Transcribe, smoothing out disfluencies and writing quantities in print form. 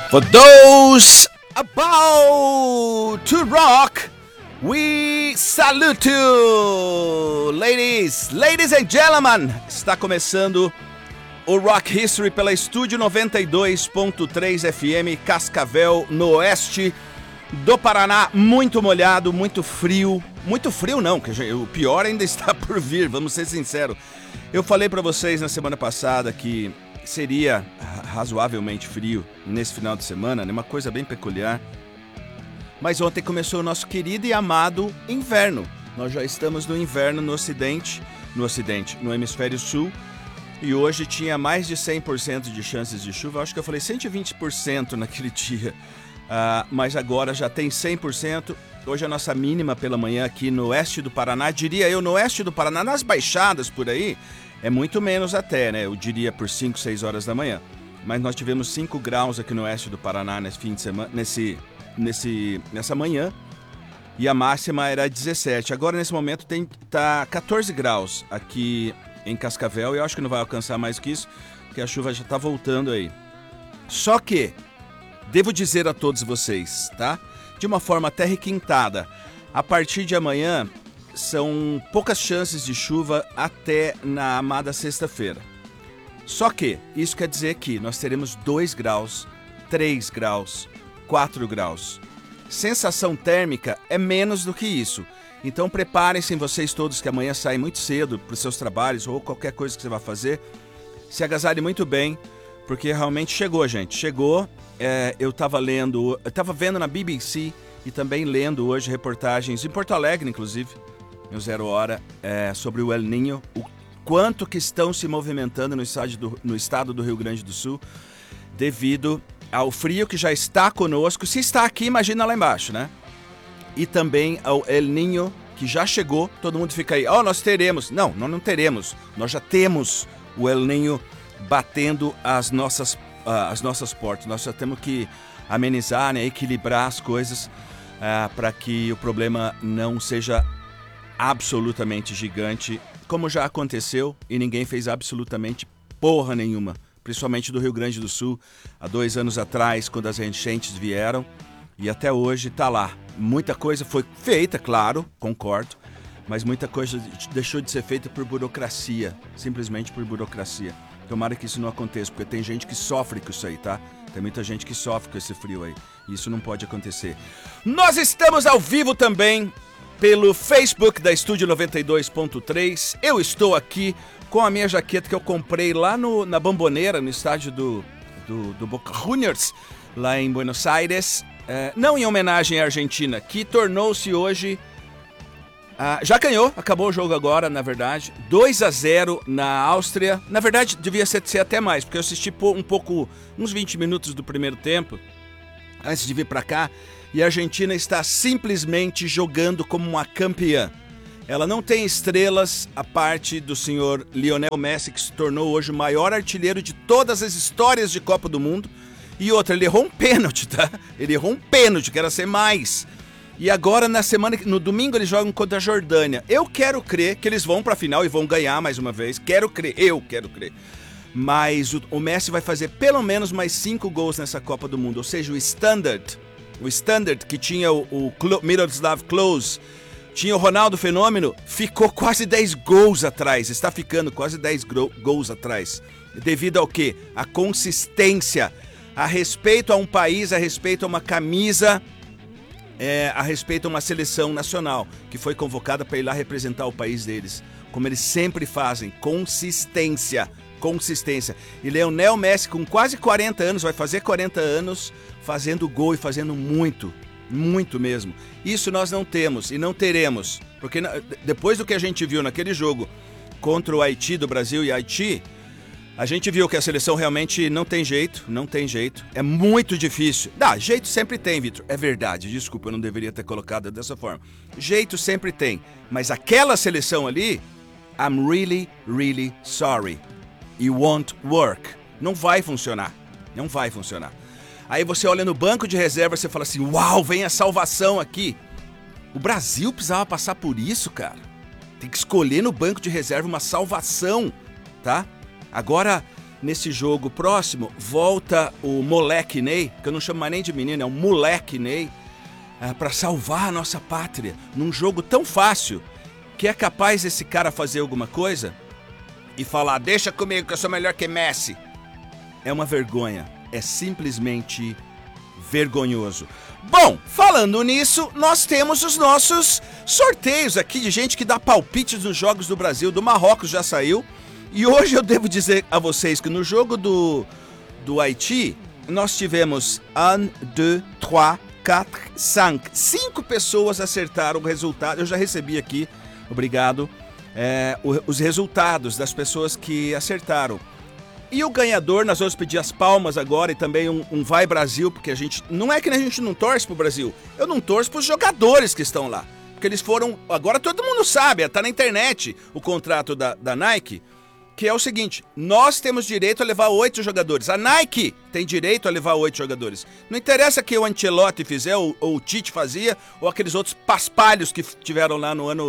For those about to rock, we salute you, ladies and gentlemen. Está começando o Rock History pela Estúdio 92.3 FM, Cascavel, no oeste do Paraná. Muito molhado, muito frio. Muito frio não, que o pior ainda está por vir, vamos ser sinceros. Eu falei para vocês na semana passada que seria razoavelmente frio nesse final de semana, né? Uma coisa bem peculiar. Mas ontem começou o nosso querido e amado inverno. Nós já estamos no inverno no hemisfério sul. E hoje tinha mais de 100% de chances de chuva. Acho que eu falei 120% naquele dia. Mas agora já tem 100%. Hoje a nossa mínima pela manhã aqui no oeste do Paraná, diria eu, no oeste do Paraná, nas baixadas por aí, é muito menos até, né? Eu diria por 5, 6 horas da manhã. Mas nós tivemos 5 graus aqui no oeste do Paraná nesse fim de semana, nessa manhã. E a máxima era 17. Agora, nesse momento, tá 14 graus aqui em Cascavel. E eu acho que não vai alcançar mais que isso, porque a chuva já tá voltando aí. Só que, devo dizer a todos vocês, tá? De uma forma até requintada, a partir de amanhã são poucas chances de chuva até na amada sexta-feira. Só que isso quer dizer que nós teremos 2 graus, 3 graus, 4 graus. Sensação térmica é menos do que isso. Então preparem-se vocês todos que amanhã saem muito cedo para os seus trabalhos ou qualquer coisa que você vai fazer. Se agasalhe muito bem, porque realmente chegou, gente. Chegou. Eu estava vendo na BBC e também lendo hoje reportagens em Porto Alegre, inclusive, no Zero Hora, sobre o El Niño, o quanto que estão se movimentando no estado do Rio Grande do Sul, devido ao frio que já está conosco. Se está aqui, imagina lá embaixo, né? E também ao El Niño, que já chegou. Todo mundo fica aí, nós teremos. Não, nós não teremos. Nós já temos o El Niño batendo as nossas portas. Nós já temos que amenizar, né, equilibrar as coisas para que o problema não seja absolutamente gigante, como já aconteceu e ninguém fez absolutamente porra nenhuma, principalmente do Rio Grande do Sul, há 2 anos atrás, quando as enchentes vieram, e até hoje tá lá. Muita coisa foi feita, claro, concordo, mas muita coisa deixou de ser feita por burocracia, simplesmente por burocracia. Tomara que isso não aconteça, porque tem gente que sofre com isso aí, tá? Tem muita gente que sofre com esse frio aí. E isso não pode acontecer. Nós estamos ao vivo também pelo Facebook da Estúdio 92.3. Eu estou aqui com a minha jaqueta que eu comprei lá na Bombonera, no estádio do Boca Juniors, lá em Buenos Aires. Não em homenagem à Argentina, que tornou-se hoje... já ganhou, acabou o jogo agora, na verdade. 2-0 na Áustria. Na verdade, devia ser até mais, porque eu assisti uns 20 minutos do primeiro tempo, antes de vir pra cá, e a Argentina está simplesmente jogando como uma campeã. Ela não tem estrelas, a parte do senhor Lionel Messi, que se tornou hoje o maior artilheiro de todas as histórias de Copa do Mundo. E outra, ele errou um pênalti, tá? Ele errou um pênalti, que era ser mais. E agora, no domingo, eles jogam contra a Jordânia. Eu quero crer que eles vão pra final e vão ganhar mais uma vez. Eu quero crer. Mas o Messi vai fazer pelo menos mais 5 gols nessa Copa do Mundo. Ou seja, o Standard que tinha o Miroslav Klose, tinha o Ronaldo Fenômeno, ficou quase 10 gols atrás. Está ficando quase 10 gols atrás. Devido ao quê? A consistência. A respeito a um país, a respeito a uma camisa... a respeito a uma seleção nacional que foi convocada para ir lá representar o país deles, como eles sempre fazem, consistência. E Lionel Messi, com quase 40 anos, vai fazer 40 anos, fazendo gol e fazendo muito mesmo. Isso nós não temos e não teremos, porque depois do que a gente viu naquele jogo contra o Haiti, do Brasil e Haiti, a gente viu que a seleção realmente não tem jeito. É muito difícil. Jeito sempre tem, Vitor. É verdade, desculpa, eu não deveria ter colocado dessa forma. Jeito sempre tem. Mas aquela seleção ali, I'm really, really sorry. It won't work. Não vai funcionar. Aí você olha no banco de reserva e você fala assim, uau, vem a salvação aqui. O Brasil precisava passar por isso, cara. Tem que escolher no banco de reserva uma salvação, tá? Agora, nesse jogo próximo, volta o moleque Ney, que eu não chamo mais nem de menino, é um moleque Ney, para salvar a nossa pátria, num jogo tão fácil, que é capaz esse cara fazer alguma coisa e falar, deixa comigo que eu sou melhor que Messi. É uma vergonha, é simplesmente vergonhoso. Bom, falando nisso, nós temos os nossos sorteios aqui de gente que dá palpites nos jogos do Brasil. Do Marrocos já saiu. E hoje eu devo dizer a vocês que no jogo do Haiti, nós tivemos 1, 2, 3, 4, 5. 5 pessoas acertaram o resultado. Eu já recebi aqui, obrigado, os resultados das pessoas que acertaram. E o ganhador, nós vamos pedir as palmas agora e também um Vai Brasil, porque a gente... Não é que a gente não torce pro Brasil. Eu não torço pros jogadores que estão lá. Porque eles foram... Agora todo mundo sabe, tá na internet o contrato da Nike, que é o seguinte, nós temos direito a levar 8 jogadores. A Nike tem direito a levar 8 jogadores. Não interessa que o Ancelotti fizer, ou o Tite fazia, ou aqueles outros paspalhos que tiveram lá no ano